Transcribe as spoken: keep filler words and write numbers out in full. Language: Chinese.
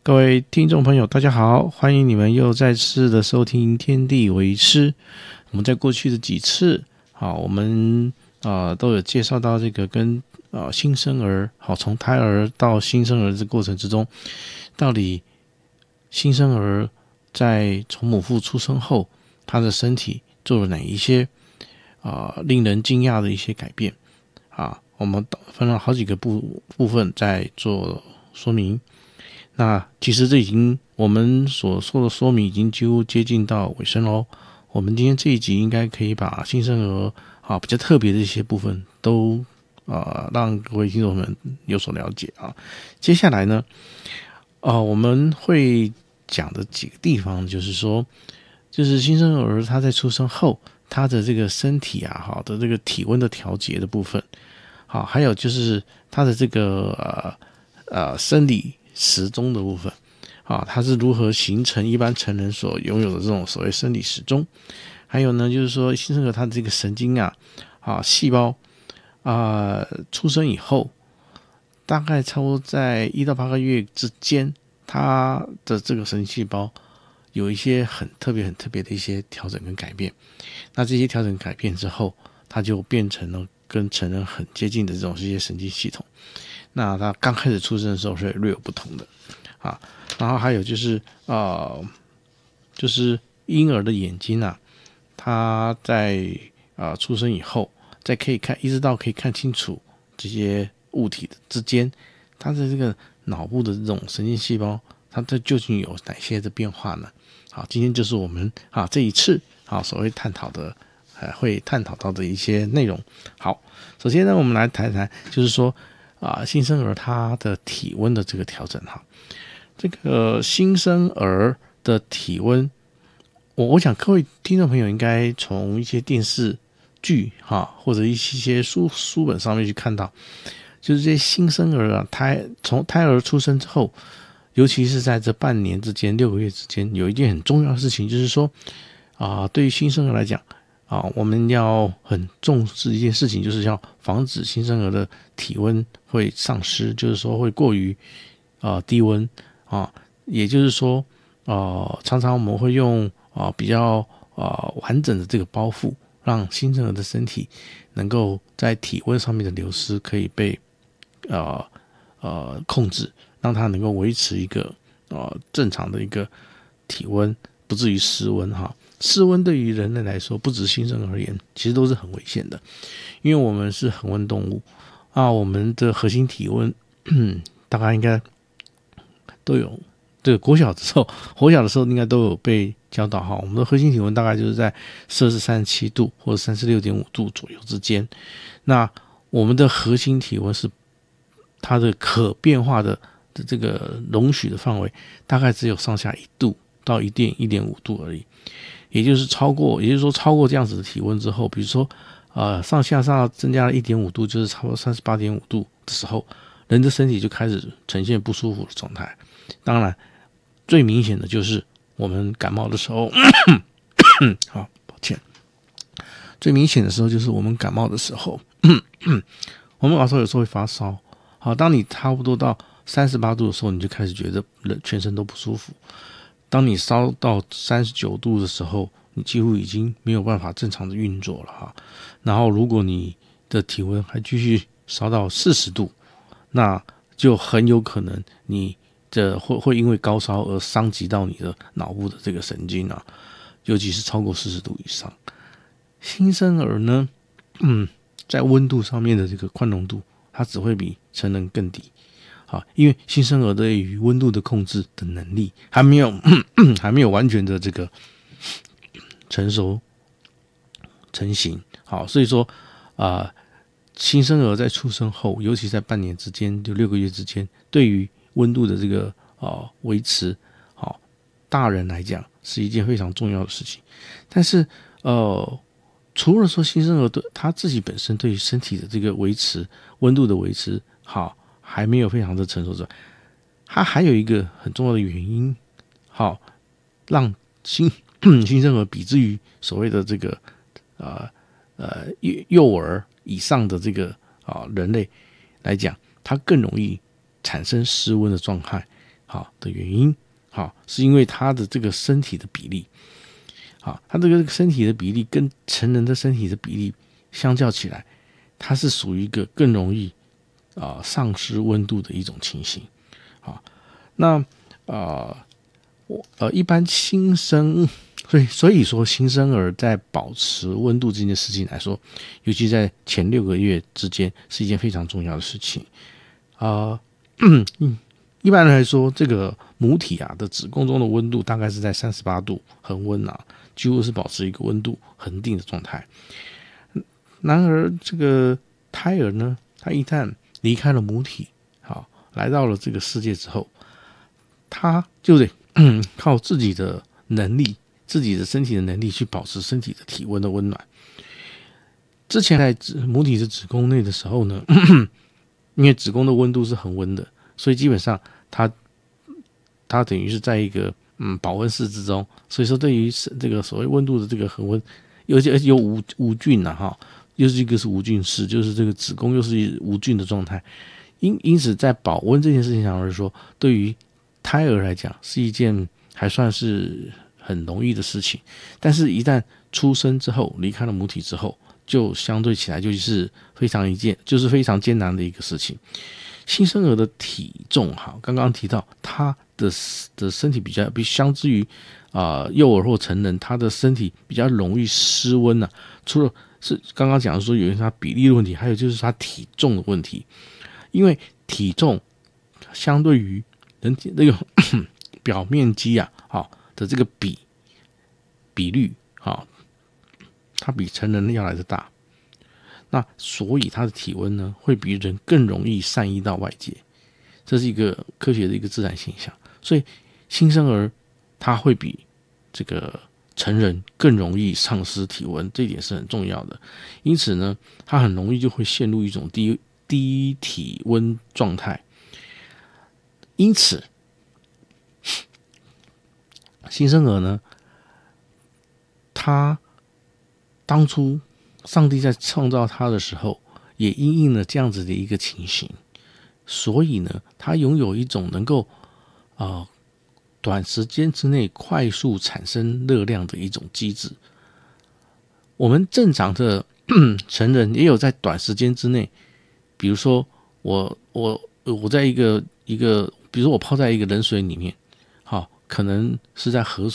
各位听众朋友大家好，欢迎你们又再次的收听天地为师。我们在过去的几次好我们、呃、都有介绍到这个跟、呃、新生儿好从胎儿到新生儿的过程之中，到底新生儿在从母腹出生后，他的身体做了哪一些、呃、令人惊讶的一些改变啊？我们分了好几个 部, 部分在做说明。那其实这已经我们所说的说明已经几乎接近到尾声咯。我们今天这一集应该可以把新生儿啊比较特别的一些部分都呃让各位听众们有所了解啊。接下来呢，呃我们会讲的几个地方就是说，就是新生儿他在出生后他的这个身体啊好的这个体温的调节的部分，好，还有就是他的这个呃呃生理时钟的部分啊，它是如何形成一般成人所拥有的这种所谓生理时钟？还有呢，就是说新生儿他的这个神经啊，啊细胞啊、呃，出生以后，大概差不多在一到八个月之间，他的这个神经细胞有一些很特别、很特别的一些调整跟改变。那这些调整改变之后，它就变成了跟成人很接近的这种这些神经系统。那他刚开始出生的时候是略有不同的啊，然后还有就是呃，就是婴儿的眼睛啊，他在啊、呃、出生以后，再可以看，一直到可以看清楚这些物体的之间，他的这个脑部的这种神经细胞，它这究竟有哪些的变化呢？好，今天就是我们啊这一次啊所谓探讨的，呃会探讨到的一些内容。好，首先呢，我们来谈谈，就是说。啊，新生儿他的体温的这个调整哈，这个新生儿的体温，我我想各位听众朋友应该从一些电视剧哈，或者一些书书本上面去看到，就是这些新生儿啊，胎从胎儿出生之后，尤其是在这半年之间、六个月之间，有一件很重要的事情，就是说啊，对于新生儿来讲。啊，我们要很重视一件事情，就是要防止新生儿的体温会丧失，就是说会过于呃低温啊，也就是说，呃，常常我们会用啊、呃、比较呃完整的这个包覆，让新生儿的身体能够在体温上面的流失可以被呃呃控制，让它能够维持一个呃正常的一个体温，不至于失温哈。室温对于人类来说，不止新生儿而言，其实都是很危险的，因为我们是恒温动物啊，我们的核心体温，大概应该都有，这个国小的时候，国小的时候应该都有被教导哈。我们的核心体温大概就是在摄氏三十七度或者三十六点五度左右之间。那我们的核心体温是它的可变化的的这个容许的范围，大概只有上下一度到一点一点五度而已。也就是超过，也就是说超过这样子的体温之后，比如说，呃，上下上增加了 一点五度，就是差不多 三十八点五度的时候，人的身体就开始呈现不舒服的状态。当然，最明显的就是我们感冒的时候，好，抱歉，最明显的时候就是我们感冒的时候，我们有时候有时候会发烧。好，当你差不多到三十八度的时候，你就开始觉得全身都不舒服。当你烧到三十九度的时候，你几乎已经没有办法正常的运作了哈。然后如果你的体温还继续烧到四十度，那就很有可能你这会会因为高烧而伤及到你的脑部的这个神经啊，尤其是超过四十度以上。新生儿呢，嗯，在温度上面的这个宽容度，它只会比成人更低。好，因为新生儿对于温度的控制的能力还没有还没有完全的这个成熟成型。好，所以说啊、呃，新生儿在出生后，尤其在半年之间，就六个月之间，对于温度的这个呃维持，好，大人来讲是一件非常重要的事情。但是呃，除了说新生儿对他自己本身对于身体的这个维持温度的维持，好。还没有非常的成熟之外，它还有一个很重要的原因，好，让新新生儿比之于所谓的这个呃呃幼儿以上的这个啊、呃、人类来讲，它更容易产生失温的状态。 好的原因，好是因为他的这个身体的比例，好，他这个身体的比例跟成人的身体的比例相较起来，它是属于一个更容易啊、呃、丧失温度的一种情形。好，那啊我呃一般新生。所以，所以说，新生儿在保持温度这件事情来说，尤其在前六个月之间，是一件非常重要的事情。啊、呃，一般来说，这个母体啊的子宫中的温度大概是在三十八度恒温啊，几乎是保持一个温度恒定的状态。然而，这个胎儿呢，他一旦离开了母体，好，来到了这个世界之后，他就得靠自己的能力。自己的身体的能力去保持身体的体温的温暖。之前在母体的子宫内的时候呢，因为子宫的温度是恒温的，所以基本上它它等于是在一个嗯保温室之中，所以说对于这个所谓温度的这个恒温，而且而且有无无菌呐、啊、哈，又是一个是无菌室，就是这个子宫又是无菌的状态。因因此在保温这件事情上来说，对于胎儿来讲是一件还算是很容易的事情，但是一旦出生之后，离开了母体之后，就相对起来就是非常一件，就是非常艰难的一个事情。新生儿的体重，哈，刚刚提到他的的身体比较，比相之于啊、呃、幼儿或成人，他的身体比较容易失温呐、啊。除了是刚刚讲说有他比例的问题，还有就是他体重的问题，因为体重相对于人体那个表面积啊，好。的这个比比率，好，它比成人要来的大，那所以它的体温呢，会比人更容易散逸到外界，这是一个科学的一个自然现象。所以新生儿他会比这个成人更容易丧失体温，这一点是很重要的。因此呢，他很容易就会陷入一种低低体温状态。因此。新生儿呢，他当初上帝在创造他的时候，也因应了这样子的一个情形，所以呢，他拥有一种能够啊、呃、短时间之内快速产生热量的一种机制。我们正常的成人也有在短时间之内，比如说我我我在一个一个，比如说我泡在一个冷水里面，好。可能是在河